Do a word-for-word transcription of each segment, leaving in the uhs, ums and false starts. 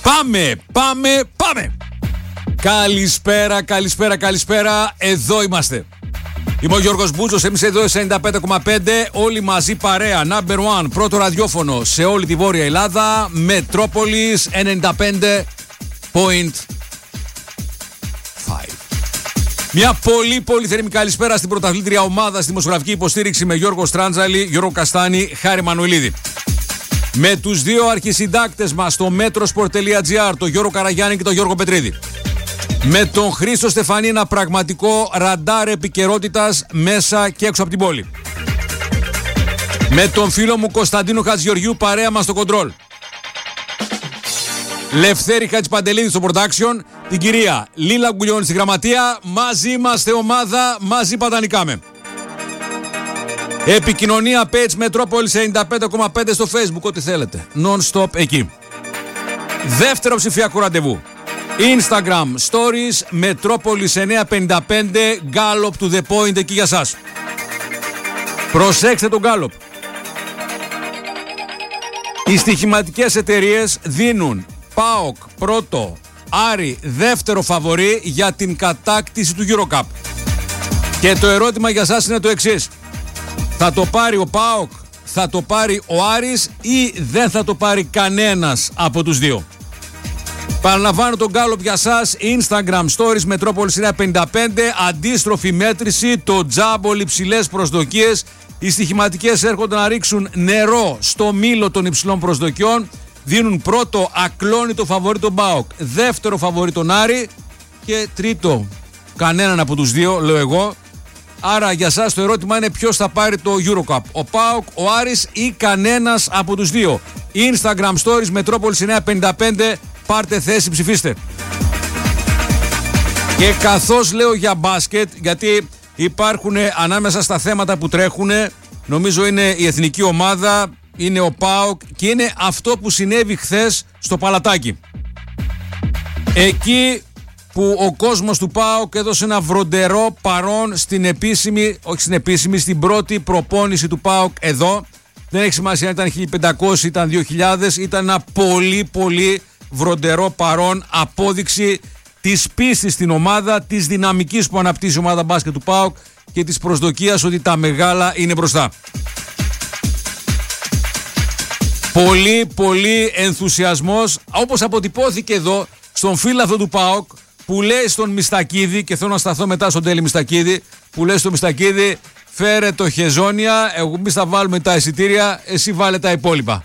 Πάμε, πάμε, πάμε. Καλησπέρα, καλησπέρα, καλησπέρα. Εδώ είμαστε. Είμαι ο Γιώργος Μπούτσος, εμείς εδώ ενενήντα πέντε κόμμα πέντε, όλοι μαζί παρέα, number one, πρώτο ραδιόφωνο σε όλη τη Βόρεια Ελλάδα, Μετρόπολης ενενήντα πέντε κόμμα πέντε. Μια πολύ πολύ θερμή καλησπέρα στην πρωταθλήτρια ομάδα στη δημοσιογραφική υποστήριξη με Γιώργο Στράντζαλη, Γιώργο Καστάνη, Χάρη Μανουηλίδη. Με τους δύο αρχισυντάκτες μας στο metrosport τελεία gr, τον Γιώργο Καραγιάννη και τον Γιώργο Πετρίδη. Με τον Χρήστο Στεφανή, ένα πραγματικό ραντάρ επικαιρότητας μέσα και έξω από την πόλη. Με τον φίλο μου Κωνσταντίνο Χατζηγεωργιού παρέα μας στο κοντρόλ. Λευθέρη Χατζηπαντελίδη στο production, την κυρία Λίλα Γκουλιώνη στη γραμματεία. Μαζί είμαστε ομάδα, μαζί πατανικάμε. Επικοινωνία page Μετρόπολης ενενήντα πέντε κόμμα πέντε στο Facebook, ό,τι θέλετε. Non-stop εκεί. Δεύτερο ψηφιακό ραντεβού. Instagram Stories Μετρόπολης εννιακόσια πενήντα πέντε, Gallop to the point εκεί για σας. Προσέξτε τον Gallop. Οι στοιχηματικές εταιρείες δίνουν ΠΑΟΚ πρώτο, Άρη δεύτερο φαβορί για την κατάκτηση του EuroCup. Και το ερώτημα για σας είναι το εξής. Θα το πάρει ο ΠΑΟΚ, θα το πάρει ο Άρης ή δεν θα το πάρει κανένας από τους δύο? Παραλαμβάνω τον Gallop για σας. Instagram Stories Μετρόπολης εννιακόσια πενήντα πέντε. Αντίστροφη μέτρηση, το τζάμπολ, υψηλές προσδοκίες. Οι στοιχηματικές έρχονται να ρίξουν νερό στο μήλο των υψηλών προσδοκιών. Δίνουν πρώτο ακλόνητο φαβορί τον ΠΑΟΚ, δεύτερο φαβορί τον Άρη και τρίτο κανέναν από τους δύο, λέω εγώ. Άρα για σας το ερώτημα είναι ποιος θα πάρει το EuroCup, ο ΠΑΟΚ, ο Άρης ή κανένας από τους δύο? Instagram Stories Μετρόπολης εννιακόσια πενήντα πέντε. Πάρτε θέση, ψηφίστε. Και καθώς λέω για μπάσκετ, γιατί υπάρχουν ανάμεσα στα θέματα που τρέχουν, νομίζω είναι η εθνική ομάδα, είναι ο ΠΑΟΚ και είναι αυτό που συνέβη χθες στο Παλατάκι. Εκεί που ο κόσμος του ΠΑΟΚ έδωσε ένα βροντερό παρόν στην επίσημη, όχι στην επίσημη, στην πρώτη προπόνηση του ΠΑΟΚ εδώ. Δεν έχει σημασία αν ήταν χίλια πεντακόσιοι, ήταν δύο χιλιάδες, ήταν ένα πολύ πολύ βροντερό παρόν, απόδειξη της πίστης στην ομάδα, της δυναμικής που αναπτύσσει η ομάδα μπάσκετ του ΠΑΟΚ και της προσδοκίας ότι τα μεγάλα είναι μπροστά. Πολύ πολύ ενθουσιασμός, όπως αποτυπώθηκε εδώ στον φίλαθλο του ΠΑΟΚ που λέει στον Μιστακίδη, και θέλω να σταθώ μετά στον Τέλη Μιστακίδη, που λέει στον Μιστακίδη, φέρε το χεζόνια, εμείς θα βάλουμε τα εισιτήρια, εσύ βάλε τα υπόλοιπα.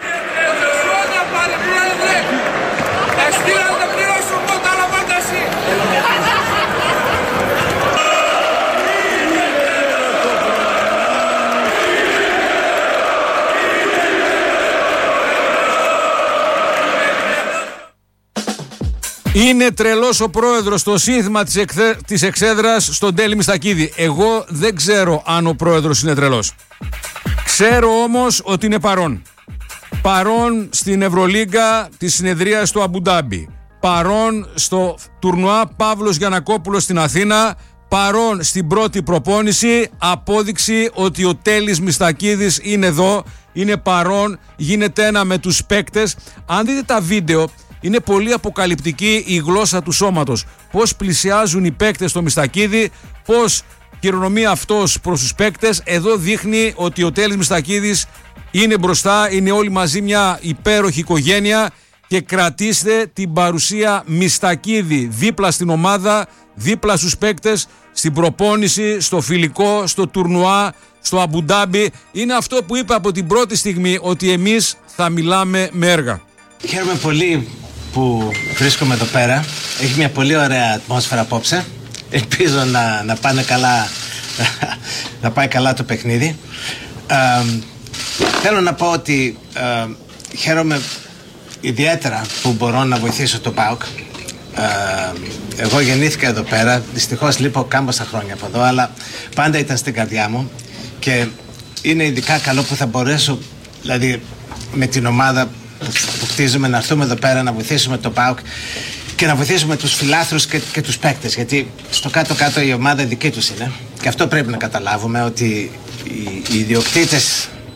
Είναι τρελός ο πρόεδρος στο σύνθημα της, εκθε... της εξέδρας στον Τέλη Μιστακίδη. Εγώ δεν ξέρω αν ο πρόεδρος είναι τρελός. Ξέρω όμως ότι είναι παρόν. Παρόν στην Ευρωλίγκα της συνεδρίας του Αμπουντάμπι. Παρόν στο τουρνουά Παύλος Γιαννακόπουλος στην Αθήνα. Παρόν στην πρώτη προπόνηση. Απόδειξη ότι ο Τέλης Μιστακίδης είναι εδώ. Είναι παρόν. Γίνεται ένα με τους παίκτες. Αν δείτε τα βίντεο, είναι πολύ αποκαλυπτική η γλώσσα του σώματος. Πώς πλησιάζουν οι παίκτες στο Μιστακίδη, πώς χειρονομεί αυτός προς τους παίκτες. Εδώ δείχνει ότι ο Τέλης Μιστακίδης είναι μπροστά, είναι όλοι μαζί μια υπέροχη οικογένεια και κρατήστε την παρουσία Μιστακίδη δίπλα στην ομάδα, δίπλα στους παίκτες, στην προπόνηση, στο φιλικό, στο τουρνουά, στο Αμπουντάμπι. Είναι αυτό που είπε από την πρώτη στιγμή, ότι εμείς θα μιλάμε με έργα. Χαίρομαι πολύ που βρίσκομαι εδώ πέρα. Έχει μια πολύ ωραία ατμόσφαιρα απόψε. Ελπίζω να, να πάνε καλά, να πάει καλά το παιχνίδι. Ε, θέλω να πω ότι ε, χαίρομαι ιδιαίτερα που μπορώ να βοηθήσω το ΠΑΟΚ. Ε, εγώ γεννήθηκα εδώ πέρα. Δυστυχώς λείπω κάμποσα χρόνια από εδώ, αλλά πάντα ήταν στην καρδιά μου και είναι ειδικά καλό που θα μπορέσω, δηλαδή με την ομάδα που χτίζουμε, να έρθουμε εδώ πέρα να βοηθήσουμε το ΠΑΟΚ και να βοηθήσουμε τους φιλάθλους και, και τους παίκτες, γιατί στο κάτω-κάτω η ομάδα δική τους είναι και αυτό πρέπει να καταλάβουμε, ότι οι, οι ιδιοκτήτες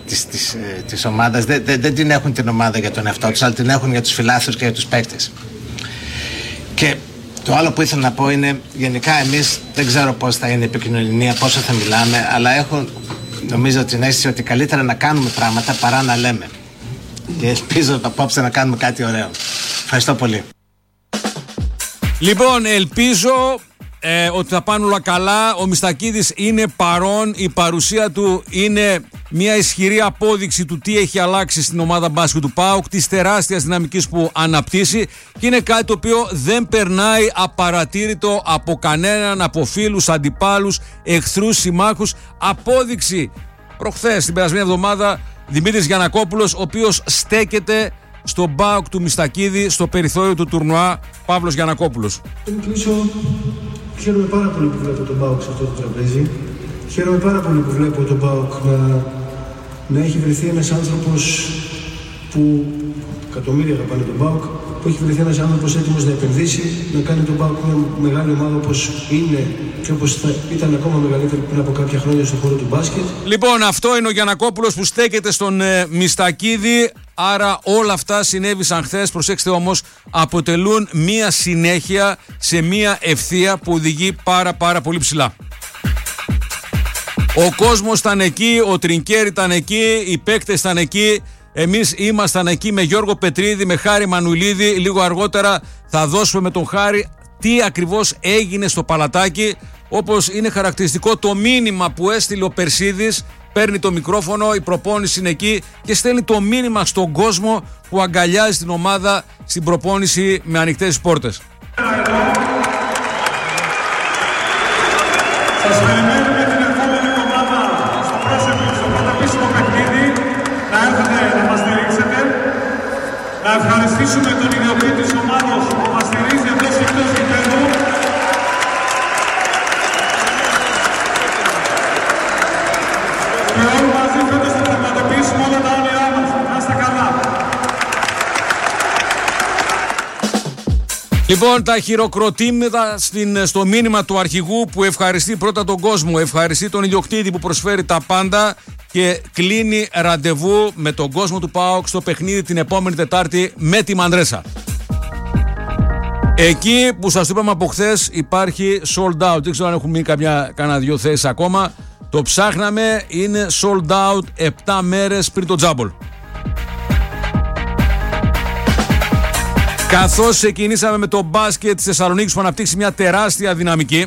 της, της, της ομάδας. Δεν, δεν, δεν την έχουν την ομάδα για τον εαυτό τους, αλλά την έχουν για τους φιλάθλους και για τους παίκτες. Και το άλλο που ήθελα να πω είναι, γενικά εμείς δεν ξέρω πώς θα είναι η επικοινωνία, πόσο θα μιλάμε, αλλά έχω νομίζω την αίσθηση ότι καλύτερα να κάνουμε πράγματα παρά να λέμε. Και ελπίζω απόψε να κάνουμε κάτι ωραίο. Ευχαριστώ πολύ. Λοιπόν, ελπίζω ε, ότι θα πάνε όλα καλά. Ο Μιστακίδης είναι παρόν. Η παρουσία του είναι μια ισχυρή απόδειξη του τι έχει αλλάξει στην ομάδα μπάσκετ του ΠΑΟΚ, της τεράστιας δυναμικής που αναπτύσσει, και είναι κάτι το οποίο δεν περνάει απαρατήρητο από κανέναν, από φίλους, αντιπάλους, εχθρούς, συμμάχους. Απόδειξη προχθές, την περασμένη εβδομάδα, Δημήτρης Γιαννακόπουλος, ο οποίος στέκεται στον ΠΑΟΚ του Μιστακίδη, στο περιθώριο του τουρνουά. Παύλος Γιαννακόπουλος. Πριν κλείσω, χαίρομαι πάρα πολύ που βλέπω τον ΠΑΟΚ σε αυτό το τραπέζι. Χαίρομαι πάρα πολύ που βλέπω τον ΠΑΟΚ να, να έχει βρεθεί ένας άνθρωπος που, εκατομμύρια αγαπάνε τον ΠΑΟΚ, που έχει βρεθεί ένας άνθρωπος έτοιμος να επενδύσει, να κάνει τον ΠΑΟΚ μια μεγάλη ομάδα όπως είναι και όπως θα ήταν ακόμα μεγαλύτερη πριν από κάποια χρόνια στον χώρο του μπάσκετ. Λοιπόν, αυτό είναι ο Γιαννακόπουλος που στέκεται στον ε, Μιστακίδη. Άρα όλα αυτά συνέβησαν χθες. Προσέξτε όμως, αποτελούν μία συνέχεια σε μία ευθεία που οδηγεί πάρα πάρα πολύ ψηλά. Ο κόσμος ήταν εκεί, ο Τρινκέρι ήταν εκεί, οι παίκτες ήταν εκεί. Εμείς ήμασταν εκεί με Γιώργο Πετρίδη, με Χάρη Μανουλίδη. Λίγο αργότερα θα δώσουμε με τον Χάρη τι ακριβώς έγινε στο Παλατάκι. Όπως είναι χαρακτηριστικό το μήνυμα που έστειλε ο Περσίδης. Παίρνει το μικρόφωνο, η προπόνηση είναι εκεί και στέλνει το μήνυμα στον κόσμο που αγκαλιάζει την ομάδα στην προπόνηση με ανοιχτές πόρτες. Σας περιμένουμε την επόμενη εβδομάδα στο πρόσωπο, στο πρωτεπίσημο παιχνίδι, να έρθετε να μας στηρίξετε, να ευχαριστήσουμε τον ιδιοποιητή της ομάδος που μας στηρίζει εντός και εκτός γηπέδου. Και όλοι μαζί φέτος θα πραγματοποιήσουμε όλα τα όνειρά μας. Να είστε καλά. Λοιπόν, τα χειροκροτήματα στην, στο μήνυμα του αρχηγού που ευχαριστεί πρώτα τον κόσμο, ευχαριστεί τον ιδιοκτήτη που προσφέρει τα πάντα και κλείνει ραντεβού με τον κόσμο του ΠΑΟΚ στο παιχνίδι την επόμενη Τετάρτη με τη Μανρέσα. Εκεί που σας το είπαμε από χθες υπάρχει sold out. Δεν ξέρω αν έχουν μείνει καμιά, κάνα δυο θέσεις ακόμα. Το ψάχναμε, είναι sold out επτά μέρες πριν το τζάμπολ. Καθώς ξεκινήσαμε με το μπάσκετ της Θεσσαλονίκης που αναπτύξει μια τεράστια δυναμική,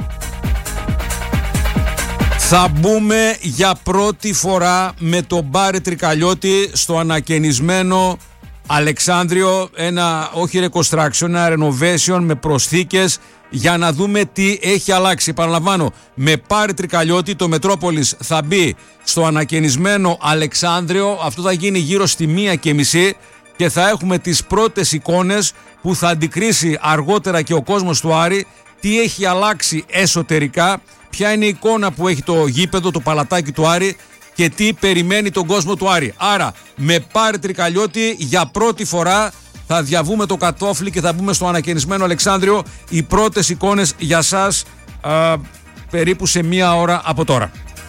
θα μπούμε για πρώτη φορά με τον Μπάρη Τρικαλιώτη στο ανακαινισμένο Αλεξάνδριο, ένα όχι reconstruction, ένα renovation με προσθήκες για να δούμε τι έχει αλλάξει. Επαναλαμβάνω, με Πάρη Τρικαλιώτη το Μετρόπολης θα μπει στο ανακαινισμένο Αλεξάνδριο. Αυτό θα γίνει γύρω στη μία και μισή και θα έχουμε τις πρώτες εικόνες που θα αντικρίσει αργότερα και ο κόσμος του Άρη τι έχει αλλάξει εσωτερικά, ποια είναι η εικόνα που έχει το γήπεδο, το παλατάκι του Άρη και τι περιμένει τον κόσμο του Άρη. Άρα με Πάρη Τρικαλιώτη για πρώτη φορά θα διαβούμε το κατόφλι και θα μπούμε στο ανακαινισμένο Αλεξάνδριο. Οι πρώτες εικόνες για σας α, περίπου σε μία ώρα από τώρα.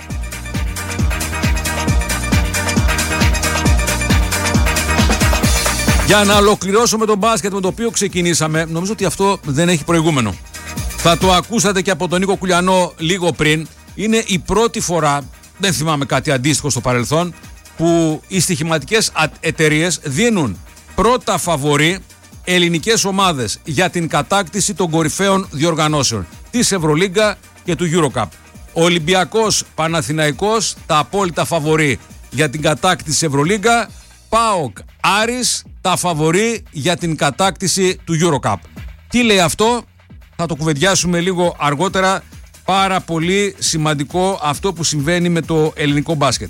Για να ολοκληρώσουμε τον μπάσκετ με το οποίο ξεκινήσαμε, νομίζω ότι αυτό δεν έχει προηγούμενο. Θα το ακούσατε και από τον Νίκο Κουλιανό λίγο πριν. Είναι η πρώτη φορά, δεν θυμάμαι κάτι αντίστοιχο στο παρελθόν, που οι στοιχηματικές εταιρείες δίνουν πρώτα φαβορί ελληνικές ομάδες για την κατάκτηση των κορυφαίων διοργανώσεων της Ευρωλίγκα και του EuroCup. Ολυμπιακός, Παναθηναϊκός, τα απόλυτα φαβορί για την κατάκτηση της Ευρωλίγκα. ΠΑΟΚ, Άρης, τα φαβορί για την κατάκτηση του EuroCup. Τι λέει αυτό, θα το κουβεντιάσουμε λίγο αργότερα. Πάρα πολύ σημαντικό αυτό που συμβαίνει με το ελληνικό μπάσκετ.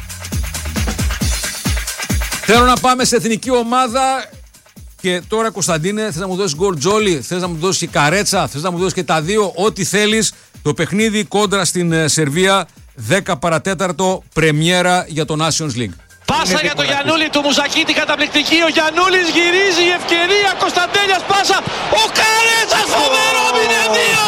Θέλω να πάμε σε εθνική ομάδα και τώρα, Κωνσταντίνε, θες να μου δώσεις γκολ τζόλι, θες να μου δώσεις και καρέτσα, θες να μου δώσεις και τα δύο, ό,τι θέλεις. Το παιχνίδι κόντρα στην Σερβία, δέκα παρατέταρτο, πρεμιέρα για το Nations League. Πάσα για το Γιαννούλη του Μουζακίτη, καταπληκτική. Ο Γιαννούλης γυρίζει, η ευκαιρία. Κωνσταντέλιας πάσα. Ο Καρέτσας, φοβερό μηδέν δύο.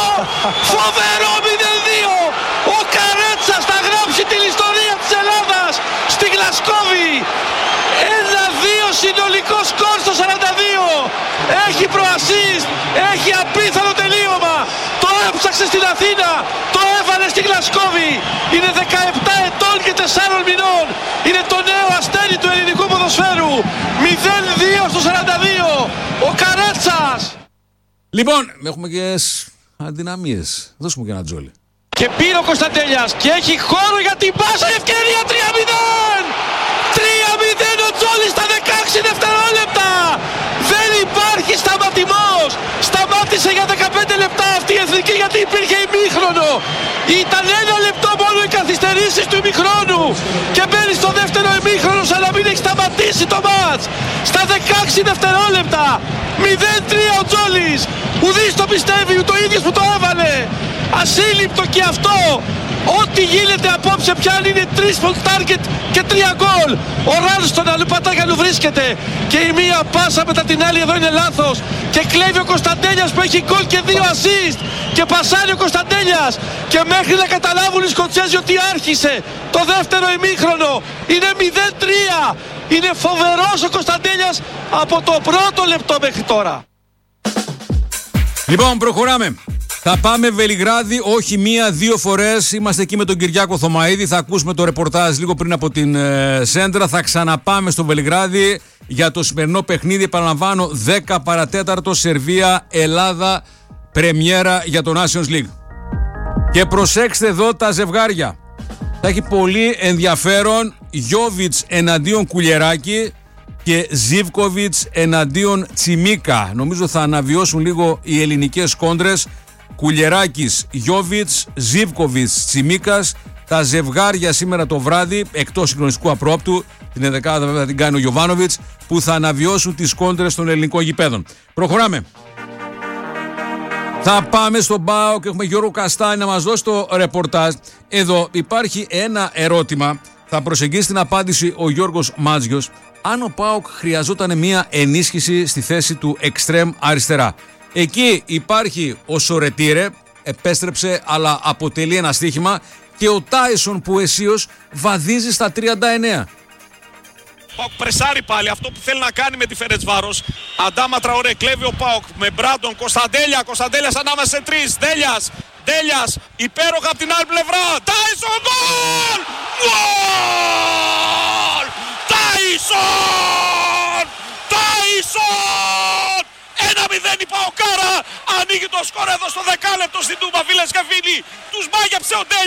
Φοβερό μηδέν δύο. Ο Καρέτσας θα γράψει την ιστορία της Ελλάδας στην κλασική Γλασκόβι. ένα δύο συνολικό σκορ στο σαράντα δύο. Έχει προασίστ, έχει απίθανο τελείωμα. Το έψαξε στην Αθήνα, το έβαλε στη Γλασκόβι. Είναι δεκαεπτά ετών και τεσσάρων μηνών. Είναι το νέο αστέρι του ελληνικού ποδοσφαίρου. μηδέν δύο στο σαράντα δύο. Ο Καρέτσας. Λοιπόν, έχουμε και αδυναμίες. Δώσουμε και ένα τζόλι. Και πήρε ο Κωνσταντέλιας και έχει χώρο για την πάσα, ευκαιρία τρία μηδέν! τρία μηδέν ο Τζόλης στα δεκαέξι δευτερόλεπτα! Δεν υπάρχει σταματημός! Σταμάτησε για δεκαπέντε λεπτά αυτή η εθνική γιατί υπήρχε ημίχρονο! Ήταν ένα λεπτό μόνο οι καθυστερήσεις του ημίχρονου! Και μπαίνει στο δεύτερο ημίχρονο σαν να μην έχει σταματήσει το μάτς! Στα δεκαέξι δευτερόλεπτα! μηδέν τρία ο Τζόλης! Ουδής το πιστεύει, ούτε ο ίδιος που το έβαλε! Ασύλληπτο και αυτό! Ό,τι γίνεται απόψε πια είναι τρεις on target και τρία γκολ. Ο Ράλστον αλλού πατάει αλλού βρίσκεται. Και η μία πάσα μετά την άλλη εδώ είναι λάθος. Και κλέβει ο Κωνσταντέλιας που έχει γκολ και δύο assist. Και πασάρει ο Κωνσταντέλιας. Και μέχρι να καταλάβουν οι Σκοτσέζοι ότι άρχισε το δεύτερο ημίχρονο. Είναι μηδέν τρία. Είναι φοβερός ο Κωνσταντέλιας από το πρώτο λεπτό μέχρι τώρα. Λοιπόν, προχωράμε. Θα πάμε Βελιγράδι, όχι μία, δύο φορές. Είμαστε εκεί με τον Κυριάκο Θωμαίδη. Θα ακούσουμε το ρεπορτάζ λίγο πριν από την ε, Σέντρα. Θα ξαναπάμε στο Βελιγράδι για το σημερινό παιχνίδι. Επαναλαμβάνω, δέκα παρατέταρτο Σερβία, Ελλάδα, πρεμιέρα για το Nations League. Και προσέξτε εδώ τα ζευγάρια. Θα έχει πολύ ενδιαφέρον Γιόβιτς εναντίον Κουλιεράκη και Ζίβκοβιτς εναντίον Τσιμίκα. Νομίζω θα αναβιώσουν λίγο οι ελληνικές κόντρες. Κουλιεράκης, Γιόβιτς, Ζίβκοβιτς, Τσιμίκας. Τα ζευγάρια σήμερα το βράδυ, εκτός συγκλονιστικού απρόπτου, την ενδεκάδα βέβαια την κάνει ο Γιοβάνοβιτς, που θα αναβιώσουν τις κόντρες των ελληνικών γηπέδων. Προχωράμε. Θα πάμε στον ΠΑΟΚ και έχουμε Γιώργο Καστάνη να μας δώσει το ρεπορτάζ. Εδώ υπάρχει ένα ερώτημα. Θα προσεγγίσει την απάντηση ο Γιώργος Μάτζιος. Αν ο ΠΑΟΚ χρειαζόταν μια ενίσχυση στη θέση του εξτρέμ αριστερά. Εκεί υπάρχει ο Σορετήρε, επέστρεψε αλλά αποτελεί ένα στοίχημα, και ο Τάισον που αισίως βαδίζει στα τριάντα εννέα. ΠΑΟΚ πρεσάρει πάλι αυτό που θέλει να κάνει με τη Φερετσβάρος. Αντάμα Τραωρέ, κλέβει ο ΠΑΟΚ με Μπράντον, Κωνσταντέλια, Κωνσταντέλιας ανάμεσα σε τρεις, Δέλιας, Δέλιας, υπέροχα από την άλλη πλευρά, Τάισον, γκολ! Γκολ! Τάισον! Τάισον! ένα μηδέν η ΠΑΟΚάρα, ανοίγει το σκορ εδώ στο δεκάλεπτο στην Τούμπα, φίλες και φίλοι, τους μάγεψε ο Ντέλιας.